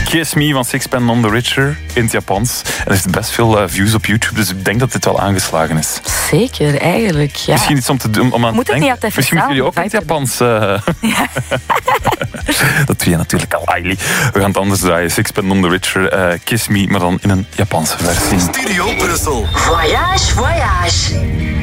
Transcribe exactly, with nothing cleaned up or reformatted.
Kiss Me van Sixpence None the Richer in het Japans. En er heeft best veel uh, views op YouTube, dus ik denk dat dit wel aangeslagen is. Zeker, eigenlijk. Ja. Misschien iets om te doen. Om aan Moet te het denken. niet altijd Misschien moeten jullie ook in het Japans. Uh... Ja. Dat doe je natuurlijk al, Hailey. We gaan het anders draaien. Sixpence None the Richer, uh, Kiss Me, maar dan in een Japanse versie. Studio Brussel. Voyage, voyage.